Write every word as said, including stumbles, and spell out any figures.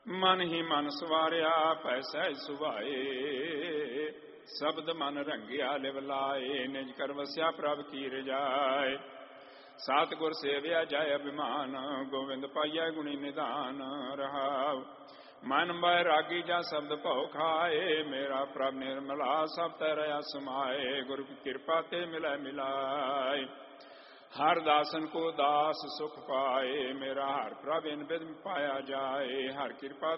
ਮਨ ਹੀ ਮਨ ਸਵਾਰਿਆ ਪੈ ਸਹਿਜ ਸੁਭਾਏ, ਸ਼ਬਦ ਮਨ ਰੰਗਿਆ ਲਿਵ ਲਾਏ, ਨਿਜ ਕਰ ਵਸਿਆ ਪ੍ਰਭ ਕੀ ਰਜਾਏ। ਸਤਿਗੁਰ ਸੇਵਿਆ ਜੈ ਅਭਿਮਾਨ, ਗੋਵਿੰਦ ਪਾਈਆ ਗੁਣੀ ਨਿਧਾਨ ਰਹਾਉ। ਮਨ ਬੈਰਾਗੀ ਜਾਂ ਸ਼ਬਦ ਭਉ ਖਾਏ, ਮੇਰਾ ਪ੍ਰਭ ਨਿਰਮਲਾ ਸਭ ਤੈ ਰਹਾ ਸਮਾਏ। ਗੁਰੂ ਕੀ ਕਿਰਪਾ ਤੇ ਮਿਲੈ ਮਿਲਾਏ, ਹਰ ਦਾਸਨ ਕੋ ਦਾਸ ਸੁਖ ਪਾਏ। ਮੇਰਾ ਹਰ ਪ੍ਰਭ ਇਨ ਬਿਦ ਪਾਇਆ ਜਾਏ, ਹਰ ਕਿਰਪਾ